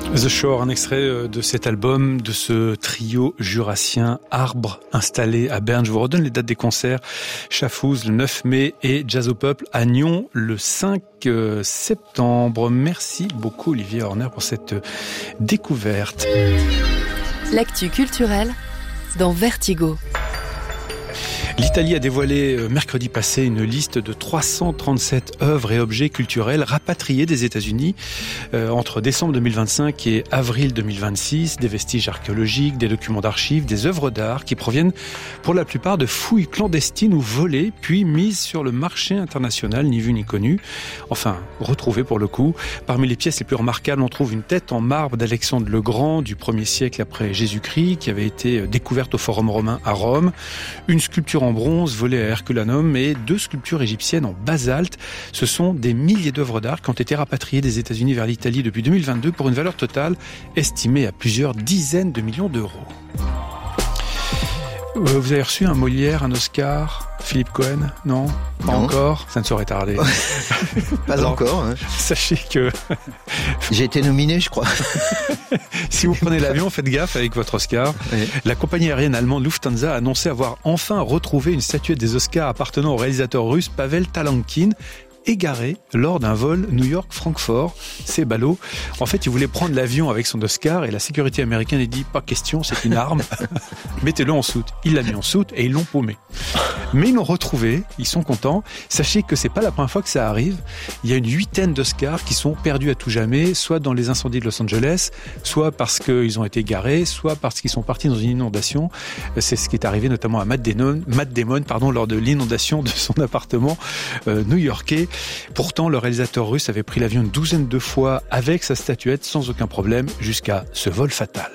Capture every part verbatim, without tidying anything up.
The Shore, un extrait de cet album, de ce trio jurassien Arbre, installé à Berne. Je vous redonne les dates des concerts. Chafouz le neuf mai et Jazz au Peuple à Nyon le cinq septembre. Merci beaucoup Olivier Horner pour cette découverte. L'actu culturelle dans Vertigo. L'Italie a dévoilé mercredi passé une liste de trois cent trente-sept œuvres et objets culturels rapatriés des États-Unis euh, entre décembre deux mille vingt-cinq et avril deux mille vingt-six. Des vestiges archéologiques, des documents d'archives, des œuvres d'art qui proviennent pour la plupart de fouilles clandestines ou volées, puis mises sur le marché international, ni vu ni connu. Enfin, retrouvées pour le coup. Parmi les pièces les plus remarquables, on trouve une tête en marbre d'Alexandre le Grand du premier siècle après Jésus-Christ, qui avait été découverte au Forum romain à Rome. Une sculpture en bronze volée à Herculanum et deux sculptures égyptiennes en basalte. Ce sont des milliers d'œuvres d'art qui ont été rapatriées des États-Unis vers l'Italie depuis deux mille vingt-deux pour une valeur totale estimée à plusieurs dizaines de millions d'euros. Vous avez reçu un Molière, un Oscar, Philippe Cohen? Non? Pas non. Encore? Ça ne saurait tarder. Pas Alors, encore. Hein. Sachez que... J'ai été nominé, je crois. Si vous prenez l'avion, faites gaffe avec votre Oscar. Oui. La compagnie aérienne allemande Lufthansa a annoncé avoir enfin retrouvé une statuette des Oscars appartenant au réalisateur russe Pavel Talankin, égaré lors d'un vol New York-Francfort. C'est ballot. En fait, il voulait prendre l'avion avec son Oscar et la sécurité américaine a dit « Pas question, c'est une arme. Mettez-le en soute. » Il l'a mis en soute et ils l'ont paumé. Mais ils l'ont retrouvé. Ils sont contents. Sachez que c'est pas la première fois que ça arrive. Il y a une huitaine d'Oscars qui sont perdus à tout jamais, soit dans les incendies de Los Angeles, soit parce qu'ils ont été garés, soit parce qu'ils sont partis dans une inondation. C'est ce qui est arrivé notamment à Matt Damon, Matt Damon pardon, lors de l'inondation de son appartement euh, new-yorkais. Pourtant, le réalisateur russe avait pris l'avion une douzaine de fois avec sa statuette sans aucun problème jusqu'à ce vol fatal.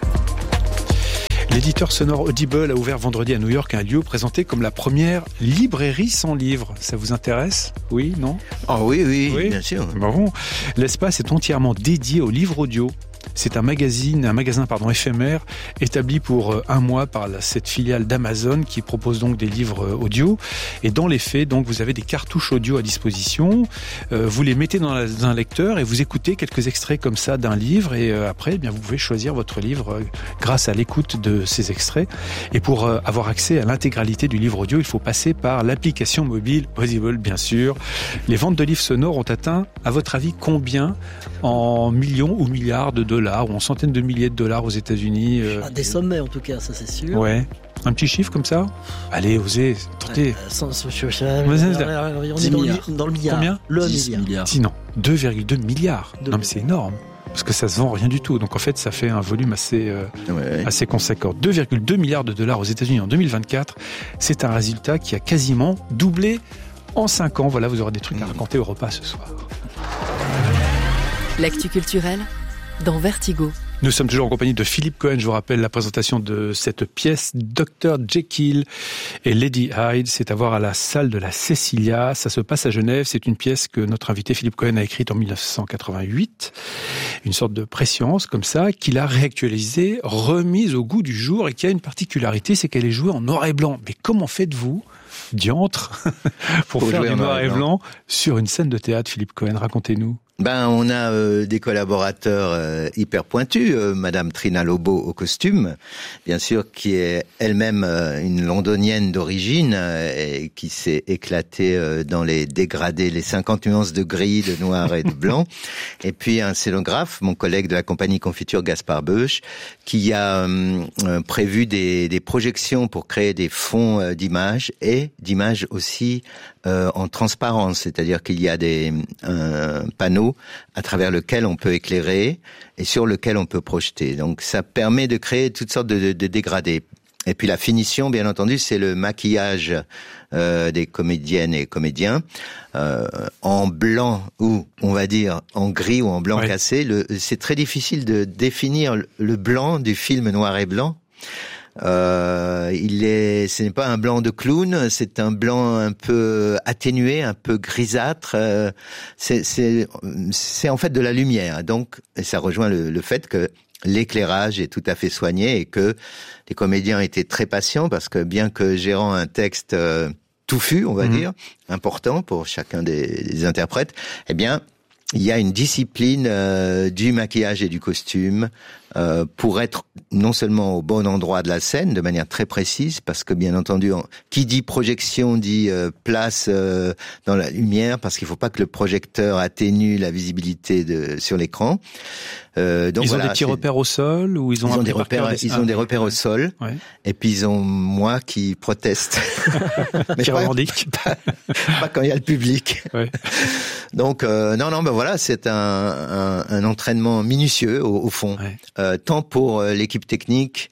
L'éditeur sonore Audible a ouvert vendredi à New York un lieu présenté comme la première librairie sans livres. Ça vous intéresse? Oui, non? Ah oh oui, oui, oui, bien sûr. Bon, l'espace est entièrement dédié aux livres audio. C'est un magazine, un magasin pardon, éphémère établi pour un mois par la, cette filiale d'Amazon qui propose donc des livres audio. Et dans les faits, donc, vous avez des cartouches audio à disposition. Euh, vous les mettez dans, la, dans un lecteur et vous écoutez quelques extraits comme ça d'un livre. Et euh, après, eh bien, vous pouvez choisir votre livre euh, grâce à l'écoute de ces extraits. Et pour euh, avoir accès à l'intégralité du livre audio, il faut passer par l'application mobile Audible, bien sûr. Les ventes de livres sonores ont atteint, à votre avis, combien en millions ou milliards de dollars ou en centaines de milliers de dollars aux États-Unis? euh... ah, Des sommets en tout cas, ça c'est sûr. Ouais. Un petit chiffre comme ça? Allez, osez, tentez. Euh, sans, sans, je, je, on est dans le, dans le milliard. Combien? Le dix milliard. milliards. Si, non, deux virgule deux milliards. deux. Non mais c'est énorme. Parce que ça se vend rien du tout. Donc en fait, ça fait un volume assez, euh, ouais. assez conséquent. deux virgule deux milliards de dollars aux États-Unis en deux mille vingt-quatre. C'est un résultat qui a quasiment doublé en cinq ans. Voilà, vous aurez des trucs à raconter au repas ce soir. L'actu culturelle dans Vertigo. Nous sommes toujours en compagnie de Philippe Cohen. Je vous rappelle la présentation de cette pièce docteur Jekyll et Lady Hyde. C'est à voir à la salle de la Cecilia. Ça se passe à Genève. C'est une pièce que notre invité Philippe Cohen a écrite en dix-neuf cent quatre-vingt-huit. Une sorte de préscience comme ça, qu'il a réactualisée, remise au goût du jour et qui a une particularité, c'est qu'elle est jouée en noir et blanc. Mais comment faites-vous, diantre, pour, pour faire du noir et blanc, blanc sur une scène de théâtre, Philippe Cohen? Racontez-nous. Ben, on a euh, des collaborateurs euh, hyper pointus, euh, Madame Trina Lobo au costume, bien sûr, qui est elle-même euh, une londonienne d'origine euh, et qui s'est éclatée euh, dans les dégradés, les cinquante nuances de gris, de noir et de blanc. Et puis un scénographe, mon collègue de la compagnie Confiture Gaspard Beuch, qui a euh, euh, prévu des, des projections pour créer des fonds euh, d'images et d'images aussi euh, en transparence, c'est-à-dire qu'il y a des euh, panneaux à travers lequel on peut éclairer et sur lequel on peut projeter. Donc ça permet de créer toutes sortes de, de, de dégradés. Et puis la finition, bien entendu, c'est le maquillage euh, des comédiennes et comédiens euh, en blanc ou, on va dire, en gris ou en blanc ouais. cassé. Le, c'est très difficile de définir le blanc du film noir et blanc. Euh, il est, ce n'est pas un blanc de clown, c'est un blanc un peu atténué, un peu grisâtre. Euh, c'est, c'est, c'est en fait de la lumière. Donc, et ça rejoint le, le fait que l'éclairage est tout à fait soigné et que les comédiens étaient très patients parce que bien que gérant un texte euh, touffu, on va mmh. dire, important pour chacun des, des interprètes, eh bien, il y a une discipline euh, du maquillage et du costume euh, pour être non seulement au bon endroit de la scène, de manière très précise, parce que bien entendu, on, qui dit projection dit euh, place euh, dans la lumière, parce qu'il ne faut pas que le projecteur atténue la visibilité de, sur l'écran. Euh, donc ils voilà, ont des petits repères au sol ou ils ont, ils un ont des repères, des... ils ont ah, des repères ouais. au sol. Ouais. Et puis ils ont moi qui proteste, mais qui revendique. Pas, pas, pas quand il y a le public. Ouais. Donc euh, non non ben voilà, c'est un, un, un entraînement minutieux au, au fond, ouais. euh, tant pour euh, l'équipe technique,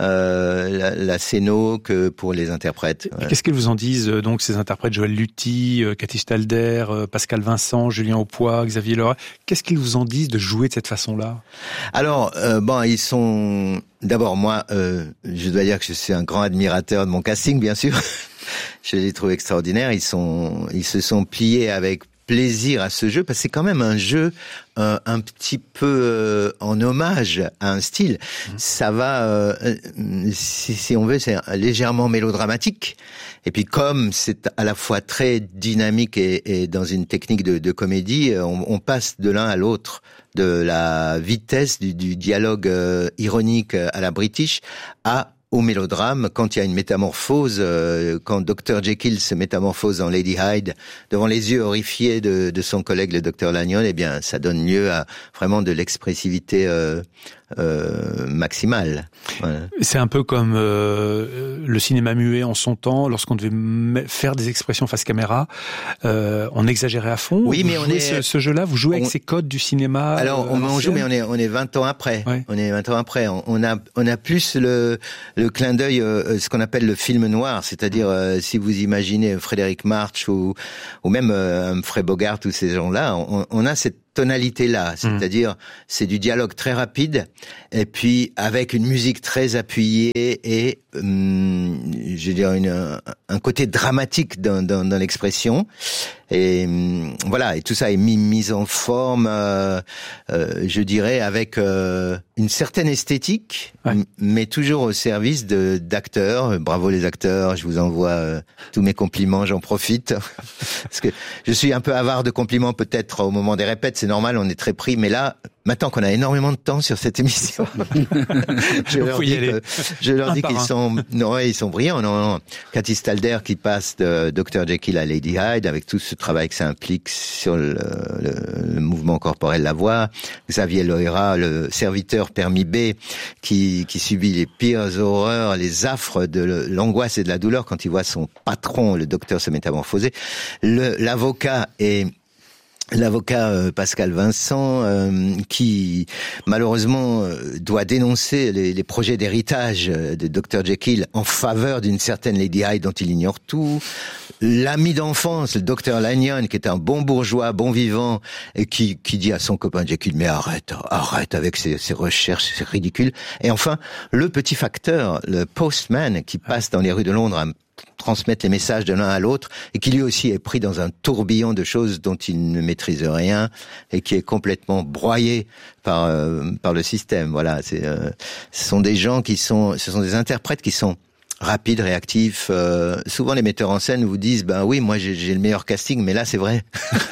euh, la, la scéno que pour les interprètes. Ouais. Qu'est-ce qu'ils vous en disent donc ces interprètes, Joël Luthy, euh, Cathy Stalder, euh, Pascal Vincent, Julien Aupoix, Xavier Leroy? Qu'est-ce qu'ils vous en disent de jouer de cette façon-là? Alors euh, bon, ils sont d'abord moi, euh, je dois dire que je suis un grand admirateur de mon casting, bien sûr. Je les trouve extraordinaires. Ils sont, ils se sont pliés avec plaisir à ce jeu parce que c'est quand même un jeu euh, un petit peu euh, en hommage à un style. Mmh. Ça va, euh, si, si on veut, c'est légèrement mélodramatique. Et puis comme c'est à la fois très dynamique et, et dans une technique de, de comédie, on, on passe de l'un à l'autre, de la vitesse du, du dialogue euh, ironique à la British à au mélodrame, quand il y a une métamorphose, euh, quand docteur Jekyll se métamorphose en Lady Hyde, devant les yeux horrifiés de, de son collègue le docteur Lanyon, eh bien, ça donne lieu à vraiment de l'expressivité euh, euh, maximale. Voilà. C'est un peu comme euh, le cinéma muet en son temps, lorsqu'on devait faire des expressions face caméra, euh, on exagérait à fond. Oui, mais vous on est ce, ce jeu-là, vous jouez on... avec ces codes du cinéma. Alors, on, on joue, mais on est on est vingt ans après. Ouais. On est vingt ans après. On, on a on a plus le le clin d'œil, euh, ce qu'on appelle le film noir, c'est-à-dire euh, si vous imaginez Frédéric March ou ou même euh, Humphrey Bogart ou ces gens-là, on, on a cette tonalité-là, c'est-à-dire c'est du dialogue très rapide et puis avec une musique très appuyée et hum, je veux dire une, un, un côté dramatique dans, dans, dans l'expression et hum, voilà, et tout ça est mis, mis en forme euh, euh, je dirais avec euh, une certaine esthétique, ouais. m- mais toujours au service de d'acteurs. Bravo les acteurs, je vous envoie euh, tous mes compliments, j'en profite parce que je suis un peu avare de compliments peut-être au moment des répètes, c'est normal, on est très pris, mais là, maintenant qu'on a énormément de temps sur cette émission, je leur dis, que, je leur dis qu'ils un. sont, non, ouais, ils sont brillants. Non, non. Cathy Stalder qui passe de docteur Jekyll à Lady Hyde avec tout ce travail que ça implique sur le, le, le mouvement corporel de la voix. Xavier Loira, le serviteur permis B, qui, qui subit les pires horreurs, les affres de l'angoisse et de la douleur quand il voit son patron, le docteur, se métamorphoser. Le, l'avocat est L'avocat euh, Pascal Vincent, euh, qui malheureusement euh, doit dénoncer les, les projets d'héritage de docteur Jekyll en faveur d'une certaine Lady Hyde dont il ignore tout. L'ami d'enfance, le docteur Lanyon, qui est un bon bourgeois, bon vivant, et qui, qui dit à son copain Jekyll, mais arrête, arrête avec ces, ces recherches, c'est ridicule. Et enfin, le petit facteur, le postman, qui passe dans les rues de Londres à transmettre les messages de l'un à l'autre et qui lui aussi est pris dans un tourbillon de choses dont il ne maîtrise rien et qui est complètement broyé par euh, par le système. Voilà, c'est euh, ce sont des gens qui sont ce sont des interprètes qui sont rapides, réactifs. Euh, souvent les metteurs en scène vous disent ben oui, moi j'ai, j'ai le meilleur casting, mais là c'est vrai.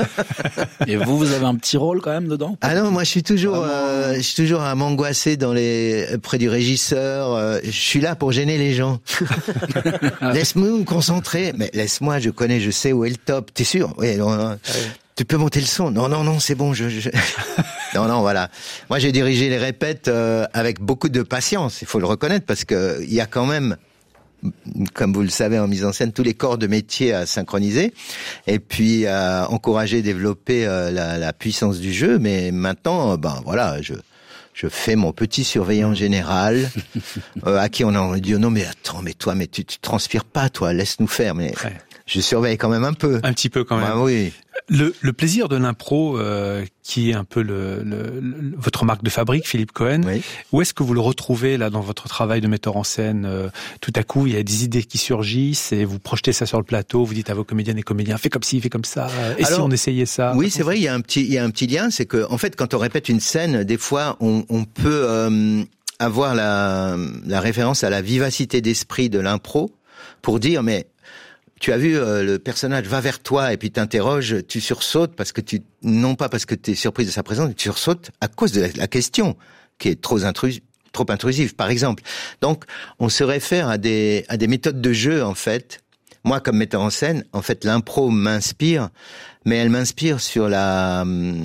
Et vous, vous avez un petit rôle quand même dedans? Ah non, moi je suis toujours, euh, je suis toujours à m'angoisser dans les près du régisseur. Euh, je suis là pour gêner les gens. Laisse-moi me concentrer. Mais laisse-moi, je connais, je sais où est le top. T'es sûr? Oui. Non, non. Ouais. Tu peux monter le son? Non, non, non, c'est bon. Je, je... non, non, voilà. Moi j'ai dirigé les répètes euh, avec beaucoup de patience. Il faut le reconnaître parce que il y a quand même, comme vous le savez en mise en scène, tous les corps de métier à synchroniser et puis à encourager, développer euh, la, la puissance du jeu. Mais maintenant, ben voilà, je je fais mon petit surveillant général euh, à qui on a dit oh non mais attends, mais toi, mais tu, tu transpires pas, toi, laisse-nous faire. Mais ouais. Je surveille quand même un peu. Un petit peu quand même. Ben, oui. Le, le plaisir de l'impro, euh, qui est un peu le, le, le, votre marque de fabrique, Philippe Cohen, oui. Où est-ce que vous le retrouvez là dans votre travail de metteur en scène? euh, Tout à coup, il y a des idées qui surgissent et vous projetez ça sur le plateau, vous dites à vos comédiennes et comédiens, fais comme ci, fais comme ça, et alors, si on essayait ça? Oui, c'est vrai, il y a un petit, il y a un petit lien, c'est que en fait, quand on répète une scène, des fois, on, on peut euh, avoir la, la référence à la vivacité d'esprit de l'impro pour dire, mais tu as vu euh, le personnage va vers toi et puis t'interroge, tu sursautes parce que tu, non pas parce que tu es surprise de sa présence, mais tu sursautes à cause de la, la question qui est trop intrusive, trop intrusive, par exemple. Donc, on se réfère à des, à des méthodes de jeu, en fait. Moi, comme metteur en scène, en fait, l'impro m'inspire, mais elle m'inspire sur la,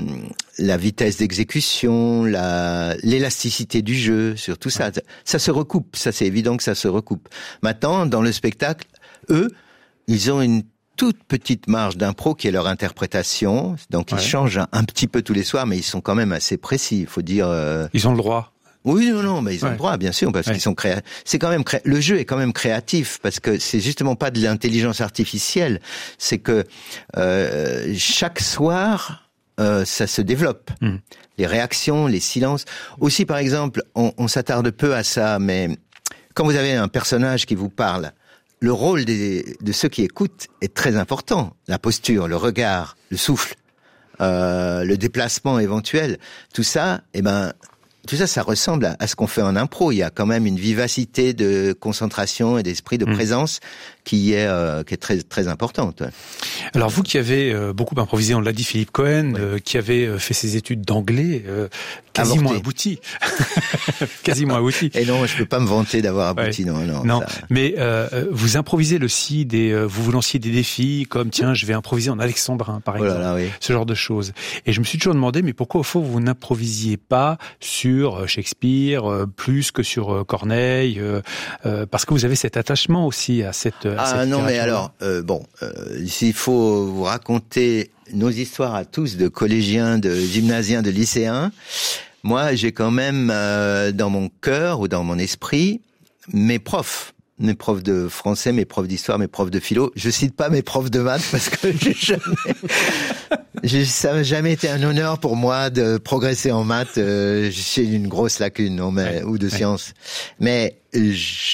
la vitesse d'exécution, la, l'élasticité du jeu, sur tout ça. Ça se recoupe, ça c'est évident que ça se recoupe. Maintenant, dans le spectacle, eux, ils ont une toute petite marge d'impro qui est leur interprétation, donc ils ouais. changent un, un petit peu tous les soirs, mais ils sont quand même assez précis, il faut dire... Euh... Ils ont le droit. Oui, non, non, mais ils ont ouais. le droit, bien sûr, parce ouais. qu'ils sont créatifs. C'est quand même cré... le jeu est quand même créatif, parce que c'est justement pas de l'intelligence artificielle. C'est que euh, chaque soir, euh, ça se développe. Mm. Les réactions, les silences. Aussi, par exemple, on, on s'attarde peu à ça, mais quand vous avez un personnage qui vous parle, le rôle des, de ceux qui écoutent est très important. La posture, le regard, le souffle, euh, le déplacement éventuel, tout ça, eh ben. Tout ça, ça ressemble à, à ce qu'on fait en impro. Il y a quand même une vivacité de concentration et d'esprit de mmh. présence qui est euh, qui est très très importante. Ouais. Alors vous qui avez euh, beaucoup improvisé, on l'a dit, Philippe Cohen, ouais. euh, qui avait euh, fait ses études d'anglais, euh, quasiment Avorté. abouti, quasiment abouti. Et non, je peux pas me vanter d'avoir abouti, ouais. non, non. Non, ça... mais euh, vous improvisez le C I D, euh, vous vous lanciez des défis comme tiens, je vais improviser en alexandrin, par exemple, oh là là, oui. ce genre de choses. Et je me suis toujours demandé, mais pourquoi au fond vous n'improvisiez pas sur Shakespeare euh, plus que sur euh, Corneille, euh, euh, parce que vous avez cet attachement aussi à cette. À ah cette non, mais alors euh, bon, euh, s'il faut vous raconter nos histoires à tous de collégiens, de gymnasiens, de lycéens, moi j'ai quand même euh, dans mon cœur ou dans mon esprit mes profs. Mes profs de français, mes profs d'histoire, mes profs de philo. Je cite pas mes profs de maths parce que j'ai jamais, j'ai, ça n'a jamais été un honneur pour moi de progresser en maths. Euh, j'ai une grosse lacune, non, mais, ouais, ou de ouais. sciences. Mais je,